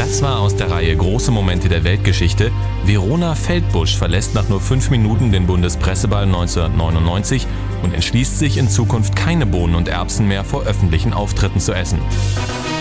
Das war aus der Reihe Große Momente der Weltgeschichte. Verona Feldbusch verlässt nach nur 5 Minuten den Bundespresseball 1999 und entschließt sich in Zukunft keine Bohnen und Erbsen mehr vor öffentlichen Auftritten zu essen.